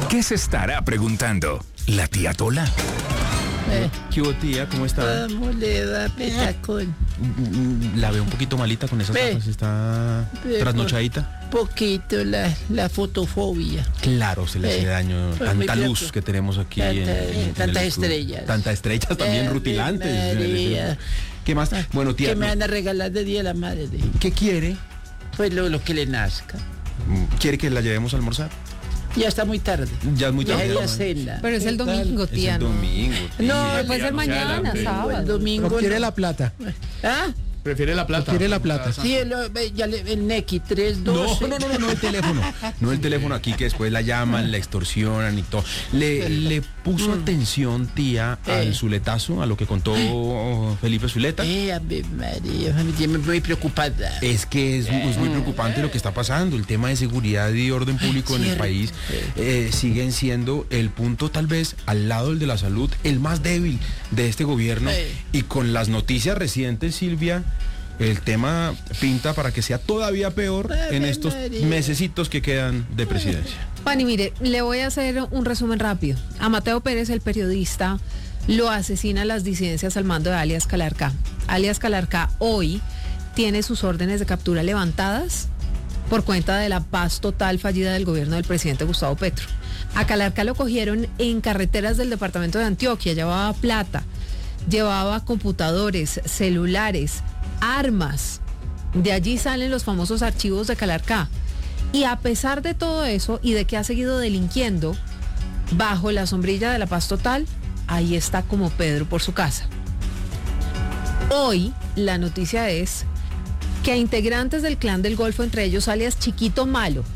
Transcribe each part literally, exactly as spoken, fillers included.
¿Qué se estará preguntando la tía Tola? Eh, ¿Qué hubo, tía? ¿Cómo está? ¿Cómo le va, petacón? La veo un poquito malita con esas Ve. gafas. ¿Está Ve, trasnochadita? Poquito la, la fotofobia. Claro, se le hace Ve. daño. Pues muy Tanta luz bien. que tenemos aquí. Tanta- en, en- en tantas el estudio. estrellas. Tantas estrellas también Ave rutilantes. en el María. estudio. ¿Qué más? Bueno, tía, ¿Qué me no- van a regalar de Día de la Madre? ¿qué quiere? Pues lo, lo que le nazca. ¿Quiere que la llevemos a almorzar? Ya está muy tarde. Ya es muy Ya tarde. es la ¿no? cena. Pero es el domingo, Es tía. el ¿no? domingo. tía. No, Pero puede ser mañana, El sábado. domingo. No quiere no. la plata. ¿Ah? Prefiere la plata. Quiere la plata. Sí, el, ya le- el Neki tres No, doce. no, no, no, no el teléfono. No el teléfono aquí que después la llaman, la extorsionan y todo. ¿Le, le puso atención, tía, al Eh. Zuletazo, a lo que contó Felipe Zuleta? Eh, Ave María, me tiene muy preocupada. Es que es, es muy preocupante lo que está pasando. El tema de seguridad y orden público en el Cierto. país eh, siguen siendo el punto, tal vez, al lado del de la salud, el más débil de este gobierno. Eh. Y con las noticias recientes, Silvia, el tema pinta para que sea todavía peor Ave en estos María. mesecitos que quedan de presidencia. Pani, mire, le voy a hacer un resumen rápido. A Mateo Pérez, el periodista, lo asesinan las disidencias al mando de alias Calarcá. Alias Calarcá hoy tiene sus órdenes de captura levantadas por cuenta de la paz total fallida del gobierno del presidente Gustavo Petro. A Calarcá lo cogieron en carreteras del departamento de Antioquia, llevaba plata, llevaba computadores, celulares, armas. De allí salen los famosos archivos de Calarcá. Y a pesar de todo eso y de que ha seguido delinquiendo bajo la sombrilla de la paz total, ahí está como Pedro por su casa. Hoy la noticia es que a integrantes del Clan del Golfo, entre ellos alias Chiquito Malo,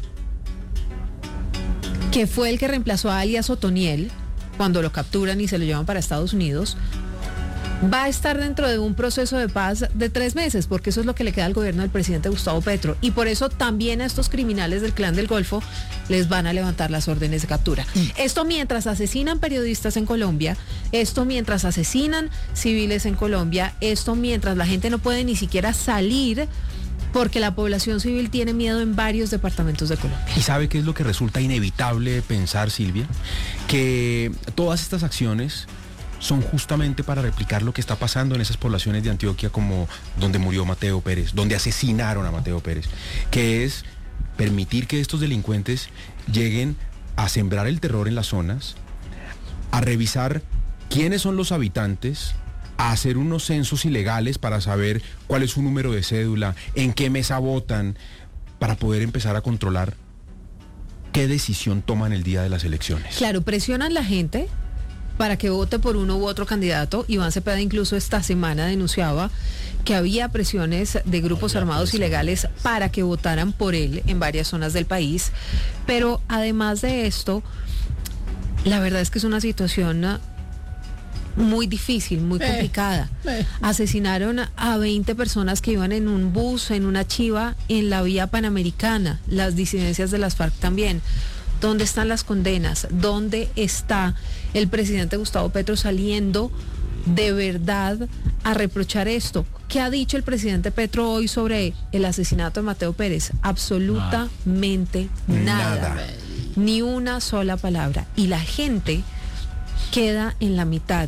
que fue el que reemplazó a alias Otoniel cuando lo capturan y se lo llevan para Estados Unidos, va a estar dentro de un proceso de paz de tres meses, porque eso es lo que le queda al gobierno del presidente Gustavo Petro. Y por eso también a estos criminales del Clan del Golfo les van a levantar las órdenes de captura. Esto mientras asesinan periodistas en Colombia, esto mientras asesinan civiles en Colombia, esto mientras la gente no puede ni siquiera salir porque la población civil tiene miedo en varios departamentos de Colombia. ¿Y sabe qué es lo que resulta inevitable pensar, Silvia? Que todas estas acciones son justamente para replicar lo que está pasando en esas poblaciones de Antioquia, como donde murió Mateo Pérez, donde asesinaron a Mateo Pérez, que es permitir que estos delincuentes lleguen a sembrar el terror en las zonas, a revisar quiénes son los habitantes, a hacer unos censos ilegales para saber cuál es su número de cédula, en qué mesa votan, para poder empezar a controlar qué decisión toman el día de las elecciones. Claro, presionan la gente para que vote por uno u otro candidato. Iván Cepeda incluso esta semana denunciaba que había presiones de grupos armados ilegales para que votaran por él en varias zonas del país. Pero además de esto, la verdad es que es una situación uh, muy difícil, muy Eh, complicada. eh. Asesinaron a veinte personas que iban en un bus, en una chiva, en la vía panamericana, las disidencias de las FARC también. ¿Dónde están las condenas? ¿Dónde está el presidente Gustavo Petro saliendo de verdad a reprochar esto? ¿Qué ha dicho el presidente Petro hoy sobre el asesinato de Mateo Pérez? Absolutamente nada. Nada. Ni una sola palabra. Y la gente queda en la mitad.